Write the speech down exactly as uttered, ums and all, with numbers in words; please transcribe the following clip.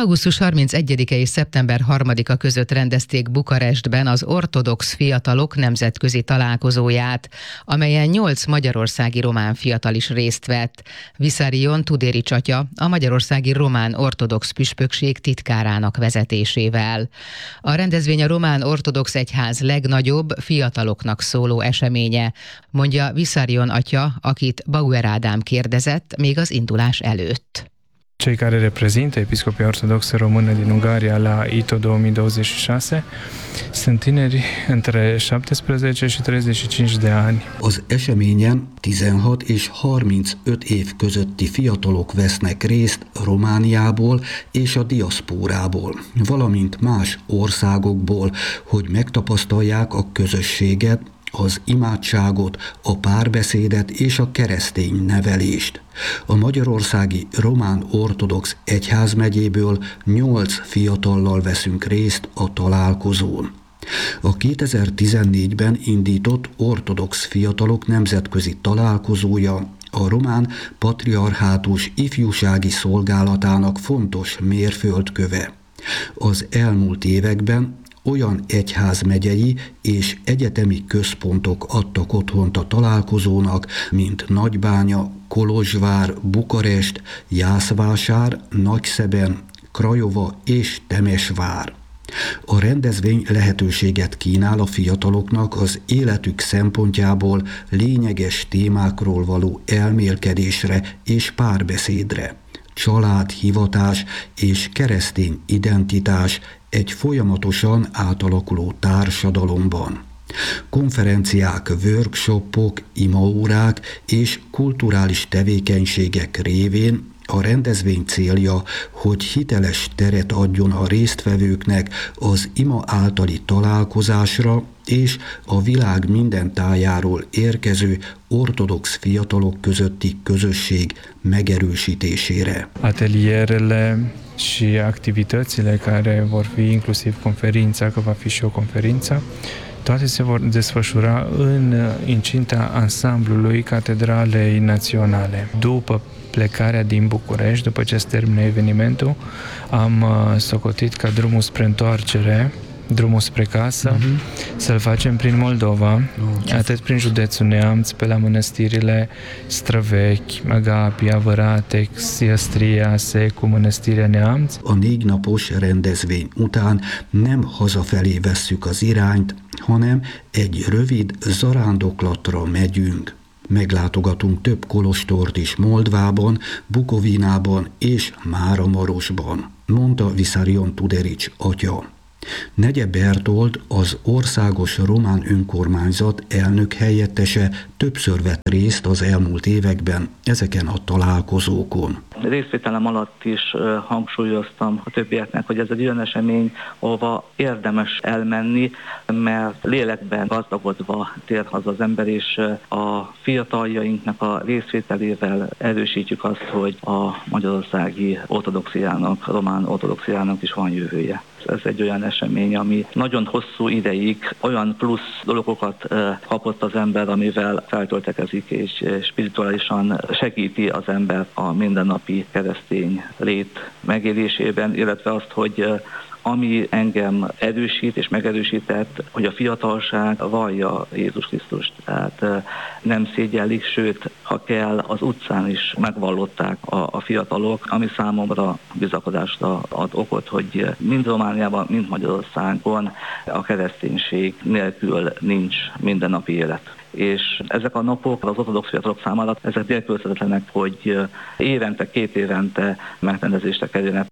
augusztus harmincegyedike és szeptember harmadika között rendezték Bukarestben az ortodox fiatalok nemzetközi találkozóját, amelyen nyolc magyarországi román fiatal is részt vett. Vissarion Tudérics atya a Magyarországi Román Ortodox Püspökség titkárának vezetésével. A rendezvény a Román Ortodox Egyház legnagyobb fiataloknak szóló eseménye, mondja Vissarion atya, akit Bauer Ádám kérdezett még az indulás előtt. Cei care reprezintă Episcopia Ortodoxă Română din Ungaria la I T O două mii douăzeci și șase sunt tineri între șaptesprezece și treizeci și cinci de ani. Az eseményen tizenhat és harmincöt év közötti fiatalok vesznek részt Romániából és a diaszpórából, valamint más országokból, hogy megtapasztalják a közösséget, az imádságot, a párbeszédet és a keresztény nevelést. A Magyarországi Román Ortodox Egyházmegyéből nyolc fiatallal veszünk részt a találkozón. A kétezer-tizennégyben indított ortodox fiatalok nemzetközi találkozója a Román Patriarhátus ifjúsági szolgálatának fontos mérföldköve. Az elmúlt években olyan egyházmegyei és egyetemi központok adtak otthont a találkozónak, mint Nagybánya, Kolozsvár, Bukarest, Jászvásár, Nagyszeben, Krajova és Temesvár. A rendezvény lehetőséget kínál a fiataloknak az életük szempontjából lényeges témákról való elmélkedésre és párbeszédre. Család, hivatás és keresztény identitás egy folyamatosan átalakuló társadalomban. Konferenciák, workshopok, imaórák és kulturális tevékenységek révén a rendezvény célja, hogy hiteles teret adjon a résztvevőknek az ima általi találkozásra és a világ minden tájáról érkező ortodox fiatalok közötti közösség megerősítésére. Atelierele și activitățile care vor fi inclusiv conferința, că va fi și o conferință, toate se vor desfășura în incinta ansamblului Catedralei Naționale. După plecarea din București, după ce se termină evenimentul, am socotit ca drumul spre întoarcere, drumul spre casă, uh-huh. să-l facem prin Moldova, oh, atât prin județul Neamț, pe la mănăstirile Străvechi, Agapia, Văratex, Iastria, Secu, Mănăstirea Neamț. A négy napos rendezvény után nem hazafelé vesszük az irányt, hanem egy rövid zarándoklatra megyünk. Meglátogatunk több kolostort is Moldvában, Bukovinában és Máramarosban, mondta Vissarion Tudérics atya. Negye Bertold, az Országos Román Önkormányzat elnök helyettese többször vett részt az elmúlt években ezeken a találkozókon. Részvételem alatt is hangsúlyoztam a többieknek, hogy ez egy olyan esemény, ahova érdemes elmenni, mert lélekben gazdagodva tér haza az ember, és a fiataljainknak a részvételével erősítjük azt, hogy a magyarországi ortodoxiának, román ortodoxiának is van jövője. Ez egy olyan esemény, ami nagyon hosszú ideig olyan plusz dolgokat kapott az ember, amivel feltöltekezik és spirituálisan segíti az ember a mindennapi keresztény lét megélésében, illetve azt, hogy ami engem erősít és megerősített, hogy a fiatalság vallja Jézus Krisztust. Tehát nem szégyellik, sőt, ha kell, az utcán is megvallották a, a fiatalok, ami számomra bizakodásra ad okot, hogy mind Romániában, mind Magyarországon a kereszténység nélkül nincs mindennapi élet. És ezek a napok az ortodox fiatalok számára ezek nélkülözhetetlenek, hogy évente, két évente megrendezésre kerülnek.